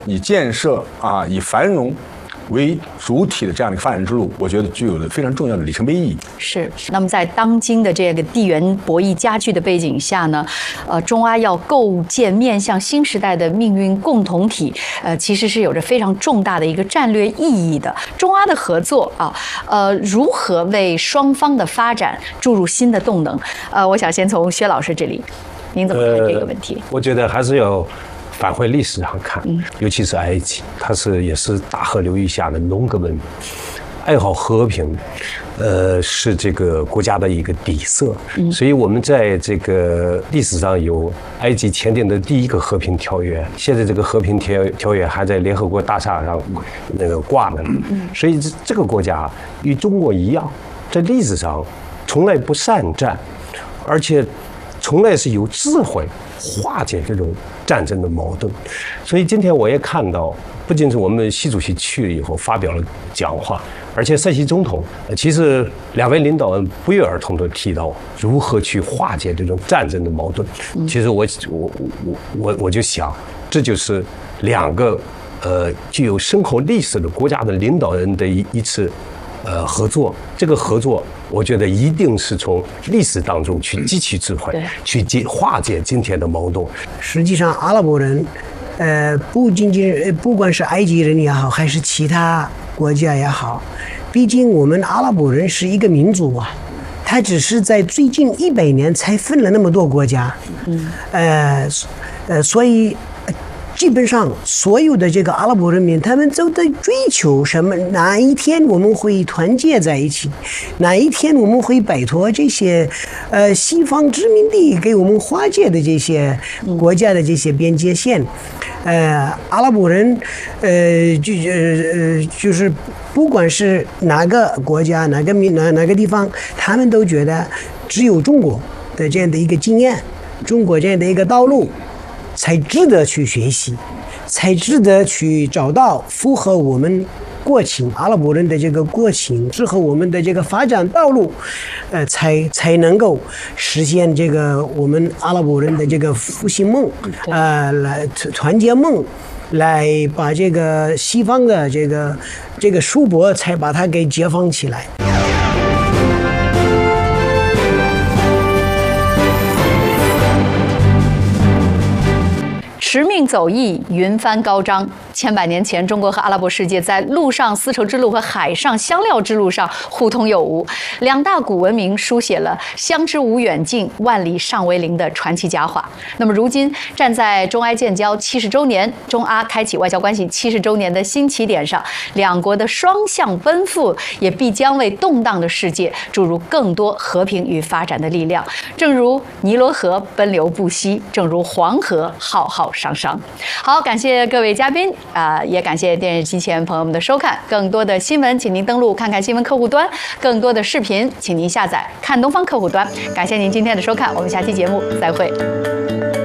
以建设以繁荣为主体的这样的一个发展之路，我觉得具有了非常重要的里程碑意义。 是。那么在当今的这个地缘博弈加剧的背景下呢，中阿要构建面向新时代的命运共同体，其实是有着非常重大的一个战略意义的。中阿的合作如何为双方的发展注入新的动能？我想先从薛老师这里，您怎么看这个问题？ 我觉得还是要返回历史上看，尤其是埃及，它也是大河流域下的农耕文明，爱好和平，是这个国家的一个底色。所以我们在这个历史上有埃及签订的第一个和平条约，现在这个和平条约还在联合国大厦上那个挂着呢。所以这个国家与中国一样，在历史上从来不善战，而且从来是有智慧化解这种战争的矛盾。所以今天我也看到，不仅是我们习主席去了以后发表了讲话，而且塞西总统其实两位领导人不约而同地提到如何去化解这种战争的矛盾。其实我就想，这就是两个具有深厚历史的国家的领导人的一次合作。这个合作我觉得一定是从历史当中去汲取智慧，去化解今天的矛盾。 实际上阿拉伯人不管是埃及人也好，还是其他国家也好，毕竟我们阿拉伯人是一个民族啊，他只是在最近100年才分了那么多国家。所以基本上所有的这个阿拉伯人民，他们都在追求什么？哪一天我们会团结在一起？哪一天我们会摆脱这些西方殖民地给我们划界的这些国家的这些边界线？阿拉伯人就是不管是哪个国家、哪个地方，他们都觉得只有中国的这样的一个经验，中国这样的一个道路，才值得去学习，才值得去找到符合我们国情阿拉伯人的这个国情，适合我们的这个发展道路，才能够实现这个我们阿拉伯人的这个复兴梦，来团结梦，来把这个西方的这个束缚才把它给解放起来。 驰命走驿，云帆高张。千百年前，中国和阿拉伯世界在陆上丝绸之路和海上香料之路上互通有无，两大古文明书写了相知无远近，万里尚为邻的传奇佳话。那么如今站在中埃建交70周年，中阿开启外交关系70周年的新起点上，两国的双向奔赴也必将为动荡的世界注入更多和平与发展的力量。正如尼罗河奔流不息，正如黄河浩浩汤汤。好，感谢各位嘉宾，也感谢电视机前朋友们的收看。更多的新闻，请您登录看看新闻客户端；更多的视频，请您下载看东方客户端。感谢您今天的收看，我们下期节目再会。